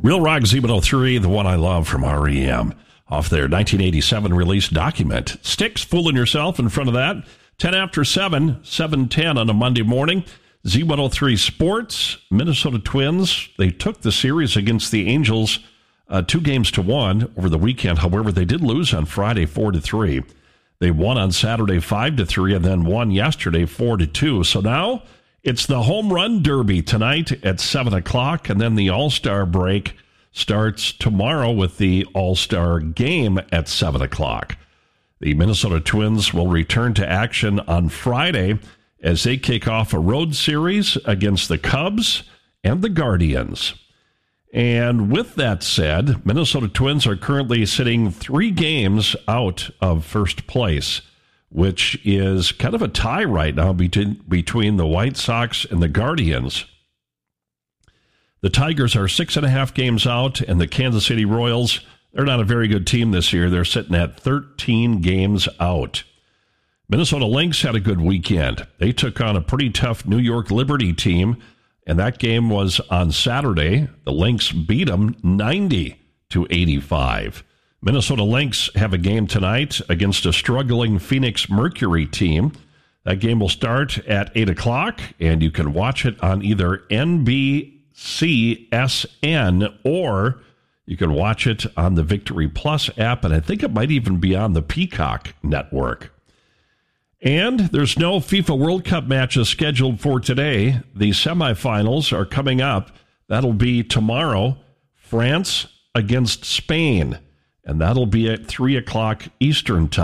Real Rock Z103, the one I love from REM. Off their 1987 release Document. Styx, Fooling Yourself in front of that. 10 after 7, 7:10 on a Monday morning. Z103 Sports, Minnesota Twins. They took the series against the Angels 2-1 over the weekend. However, they did lose on Friday 4-3. They won on Saturday 5-3 and then won yesterday 4-2. So now it's the home run derby tonight at 7 o'clock, and then the All-Star break starts tomorrow with the All-Star game at 7 o'clock. The Minnesota Twins will return to action on Friday as they kick off a road series against the Cubs and the Guardians. And with that said, Minnesota Twins are currently sitting 3 games out of first place, which is kind of a tie right now between the White Sox and the Guardians. The Tigers are 6.5 games out, and the Kansas City Royals, they're not a very good team this year. They're sitting at 13 games out. Minnesota Lynx had a good weekend. They took on a pretty tough New York Liberty team, and that game was on Saturday. The Lynx beat them 90-85. Minnesota Lynx have a game tonight against a struggling Phoenix Mercury team. That game will start at 8 o'clock, and you can watch it on either NBCSN or you can watch it on the Victory Plus app, and I think it might even be on the Peacock network. And there's no FIFA World Cup matches scheduled for today. The semifinals are coming up. That'll be tomorrow, France against Spain, and that'll be at 3 o'clock Eastern time.